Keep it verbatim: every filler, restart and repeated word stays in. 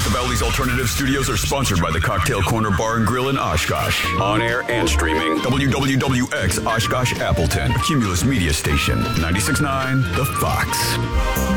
of Ellie's Alternative Studios are sponsored by the Cocktail Corner Bar and Grill in Oshkosh. On air and streaming. W W W X Oshkosh Appleton. Cumulus Media Station. ninety-six point nine The Fox.